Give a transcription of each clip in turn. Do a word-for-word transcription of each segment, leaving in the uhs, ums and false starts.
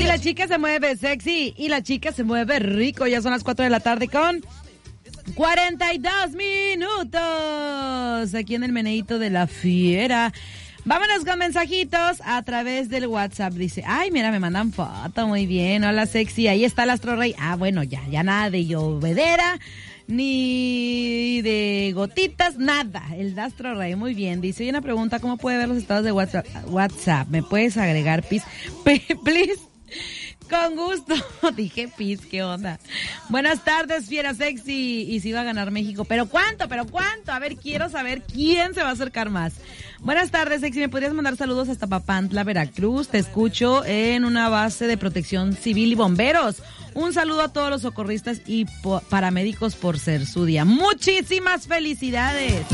Y la chica se mueve sexy y la chica se mueve rico. Ya son las cuatro de la tarde con cuarenta y dos minutos. Aquí en el meneíto de la fiera. Vámonos con mensajitos a través del WhatsApp. Dice, ay, mira, me mandan foto, muy bien. Hola, sexy. Ahí está el Astro Rey. Ah, bueno, ya, ya nada de llovedera, ni de gotitas, nada. El Astro Rey, muy bien. Dice, hay una pregunta, ¿cómo puede ver los estados de WhatsApp? WhatsApp? ¿Me puedes agregar, please? Please. Con gusto. Dije pis, ¿qué onda? Buenas tardes, fiera sexy. Y si va a ganar México. ¿Pero cuánto? ¿Pero cuánto? A ver, quiero saber quién se va a acercar más. Buenas tardes, sexy. ¿Me podrías mandar saludos hasta Papantla, Veracruz? Te escucho en una base de protección civil y bomberos. Un saludo a todos los socorristas y paramédicos por ser su día. Muchísimas felicidades.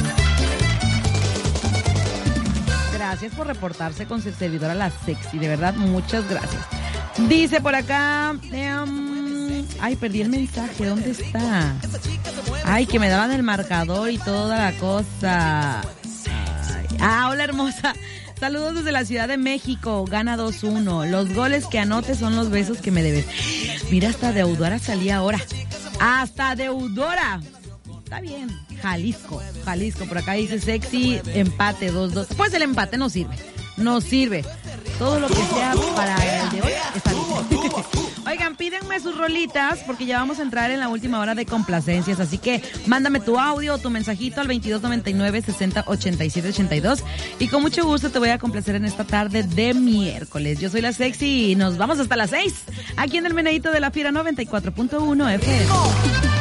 Gracias por reportarse con su servidora la sexy. De verdad, muchas gracias. Dice por acá, um, ay, perdí el mensaje, ¿dónde está? Ay, que me daban el marcador y toda la cosa. Ay. Ah, hola hermosa. Saludos desde la Ciudad de México, gana dos uno. Los goles que anotes son los besos que me debes. Mira, hasta Deudora salía ahora. Hasta Deudora. Está bien. Jalisco, Jalisco. Por acá dice sexy, empate dos dos. Pues el empate no sirve. No sirve. Todo lo que sea para el de hoy está bien. Oigan, pídenme sus rolitas porque ya vamos a entrar en la última hora de complacencias. Así que mándame tu audio o tu mensajito al veintidós noventa y nueve sesenta ochenta y siete ochenta y dos. Y con mucho gusto te voy a complacer en esta tarde de miércoles. Yo soy la sexy y nos vamos hasta las seis. Aquí en el Meneíto de la Fiera noventa y cuatro punto uno F M.